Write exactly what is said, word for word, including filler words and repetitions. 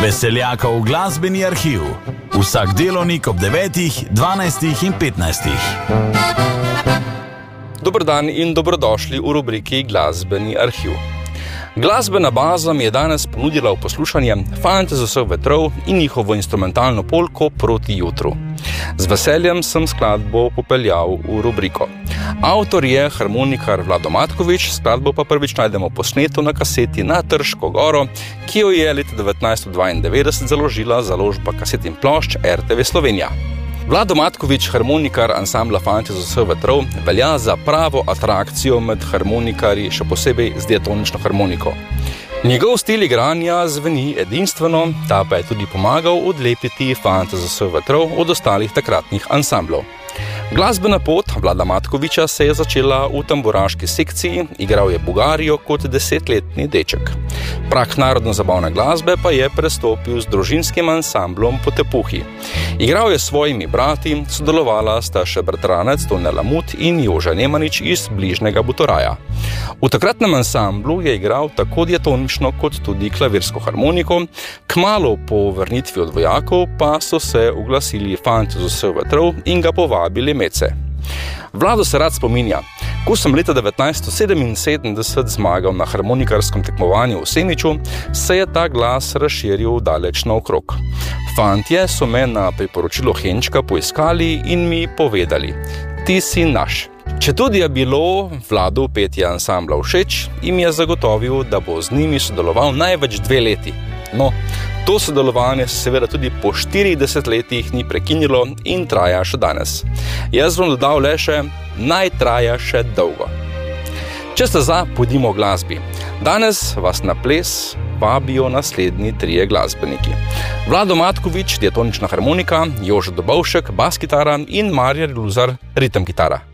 Veseljakov glasbeni arhiv. Vsak delovnik ob devetih, dvanajstih in petnajstih. Dober dan in dobrodošli v rubriki Glasbeni arhiv. Glasbena baza mi je danes ponudila v poslušanje Fante z vseh vetrov in njihovo instrumentalno polko Proti jutru. Z veseljem sem skladbo popeljal v rubriko. Avtor je harmonikar Vlado Matkovič, skladbo pa prvič najdemo posneto na kaseti Na Trško goro, ki jo je leta devetnajststo dvaindevetdeset založila založba kaset in plošč R T V Slovenija. Vlado Matkovič, harmonikar ansambla Fante z vseh vetrov, velja za pravo atrakcijo med harmonikarji, še posebej z diatonično harmoniko. Njegov stil igranja zveni edinstveno, ta pa je tudi pomagal odlepiti Fante z vseh vetrov od ostalih takratnih ansamblov. Glasbena pot Vlada Matkoviča se je začela v tamburaški sekciji, igral je Bugarijo kot desetletni deček. Prah narodno-zabavne glasbe pa je prestopil z družinskim ansamblom Po tepuhi. Igral je s svojimi brati, sodelovala sta še bratranec Tone Lamut in Jože Nemanič iz bližnjega Butoraja. V takratnem ansamblu je igral tako diatonično kot tudi klavirsko harmoniko, kmalu po vrnitvi od vojakov pa so se oglasili Fante z vseh vetrov in ga povabili medse. Vlado se rad spominja: ko sem leta devetnajststo sedeminsedemdeset zmagal na harmonikarskem tekmovanju v Semiču, se je ta glas razširil daleč naokrog. Fantje so me na priporočilo Henčka poiskali in mi povedali: ti si naš. Četudi je bilo Vladu petje ansambla všeč, jim je zagotovil, da bo z njimi sodeloval največ dve leti. No, to sodelovanje se seveda tudi po štiridesetih letih ni prekinilo in traja še danes. Jaz bom dodal le še: naj traja še dolgo. Če ste za, pojdimo v glasbi. Danes vas na ples vabijo naslednji trije glasbeniki. Vlado Matkovič, diatonična harmonika, Jože Dobovšek, bas kitara in Marjan Luzar, ritem kitara.